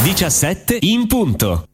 17 in punto.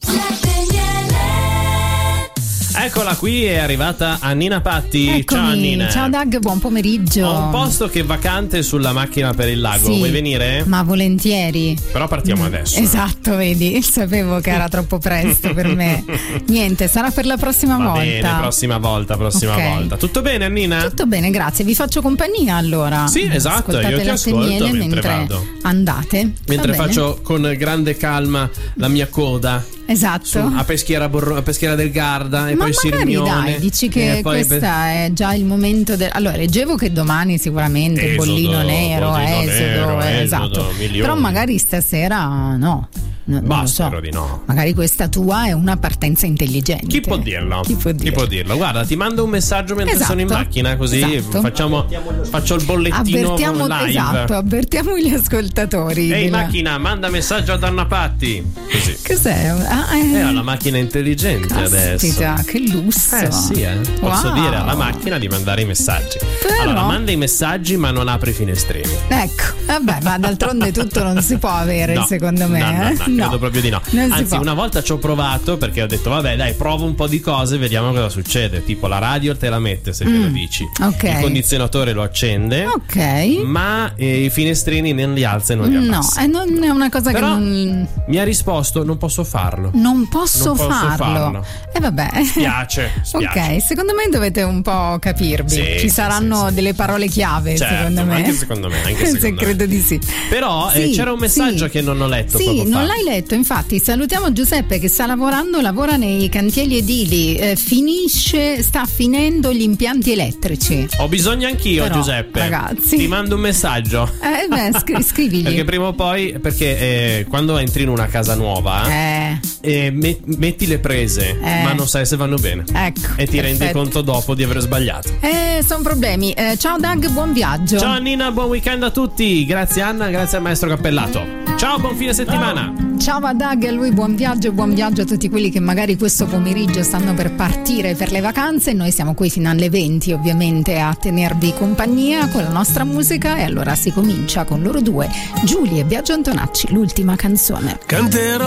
Eccola qui, è arrivata Annina Patti. Eccomi. Ciao Annina. Ciao Doug, buon pomeriggio. Ho un posto che è vacante sulla macchina per il lago, sì, vuoi venire? Ma volentieri. Però partiamo adesso. Esatto, vedi, sapevo che era troppo presto per me. Niente, sarà per la prossima volta. Bene, prossima volta. Tutto bene Annina? Tutto bene, grazie. Vi faccio compagnia allora. Sì, esatto, ascoltate io ti ascolto miele mentre mentre vado. andate. Mentre faccio con grande calma la mia coda. Esatto. A Peschiera del Garda e ma poi magari Sirmione. dai, dici che questa è già il momento allora leggevo che domani sicuramente bollino nero, esodo, esatto. Milioni. Però magari stasera no. Non so. Spero di no. Magari questa tua è una partenza intelligente. Chi può dirlo? Guarda, ti mando un messaggio mentre sono in macchina, così faccio il bollettino live. Esatto, avvertiamo gli ascoltatori. Ehi macchina, manda messaggio a Donna Patti. Così. Cos'è? È la macchina intelligente. Caspita, adesso. Che lusso. Posso Wow. dire alla macchina di mandare i messaggi. Però... Allora, manda i messaggi ma non apri i finestrini. Ecco, vabbè, ma d'altronde tutto non si può avere, no, secondo me. No, credo proprio di no. Anzi, una volta ci ho provato perché ho detto vabbè dai, provo un po' di cose, vediamo cosa succede. Tipo la radio te la mette se glielo dici. Okay. Il condizionatore lo accende. Ok. Ma i finestrini non li alza e non li abbassa. No, non è una cosa però che non... mi ha risposto non posso farlo. Non posso farlo. E vabbè. Spiace. Ok, secondo me dovete un po' capirvi. Ci saranno delle parole chiave, certo, secondo me. Anche secondo me. Se credo di sì. Però c'era un messaggio che non ho letto. Sì, non l'hai letto, infatti. Salutiamo Giuseppe che sta lavorando, lavora nei cantieri edili, sta finendo gli impianti elettrici. Ho bisogno anch'io, però, Giuseppe. Ragazzi, ti mando un messaggio. Scrivigli. Perché prima o poi, quando entri in una casa nuova, metti le prese, ma non sai se vanno bene. Ecco. E ti rendi conto dopo di aver sbagliato. Sono problemi. Ciao Doug, buon viaggio. Ciao Nina, buon weekend a tutti. Grazie Anna, grazie al maestro Cappellato. Ciao, buon fine settimana. Ciao a Doug e a lui, buon viaggio a tutti quelli che magari questo pomeriggio stanno per partire per le vacanze. Noi siamo qui fino alle 20 ovviamente a tenervi compagnia con la nostra musica e allora si comincia con loro due, Giulia e Biagio Antonacci, l'ultima canzone. Canterò